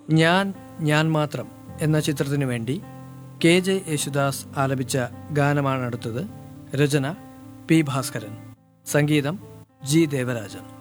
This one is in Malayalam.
ഞാൻ ഞാൻ മാത്രം എന്ന ചിത്രത്തിനു വേണ്ടി KJ യേശുദാസ് ആലപിച്ച ഗാനമാണ് അടുത്തത്. രചന P. ഭാസ്കരൻ, സംഗീതം G. ദേവരാജൻ.